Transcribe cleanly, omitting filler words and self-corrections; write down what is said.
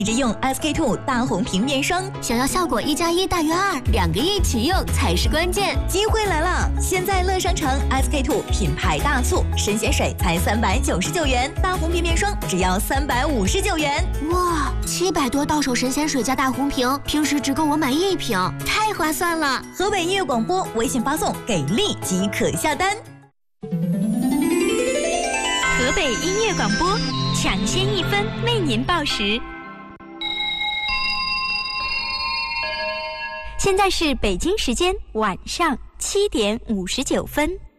直用 SK-II 大红瓶面霜， 想要效果1+1大于2，两个一起用才是关键。 机会来了！现在乐商城 SK-II 品牌大促，神仙水才399元，大红瓶面霜只要359元。 哇，700多到手神仙水加大红瓶，平时只够我买1瓶，太划算了！ 河北音乐广播微信发送“给力”即可下单。 河北音乐广播抢先1分为您报时。现在是北京时间晚上7点59分。